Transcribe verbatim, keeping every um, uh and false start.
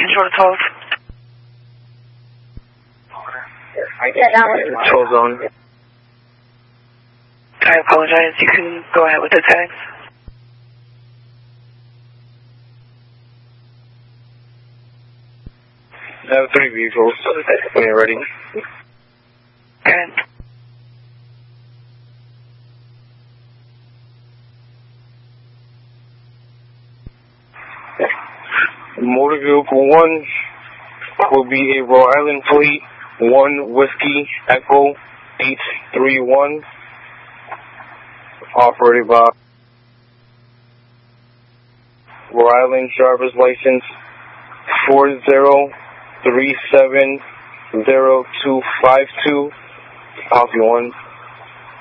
control to twelve. twelve zone. I apologize. You can go ahead with the tags. I have three vehicles when you're ready. Good. Motor vehicle one will be a Rhode Island plate one Whiskey Echo eight three one, operated by Rhode Island driver's license four zero three seven zero two five two, copy one.